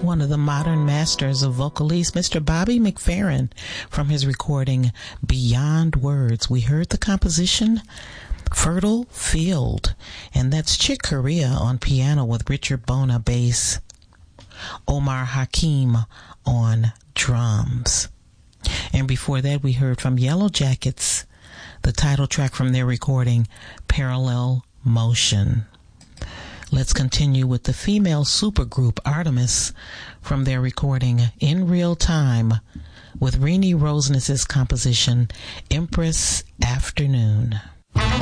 one of the modern masters of vocalese, Mr. Bobby McFerrin, from his recording Beyond Words. We heard the composition Fertile Field, and that's Chick Corea on piano with Richard Bona bass, Omar Hakim on drums. And before that, we heard from Yellow Jackets, the title track from their recording Parallel Motion. Let's continue with the female supergroup Artemis from their recording In Real Time with Renee Roseness's composition Empress Afternoon.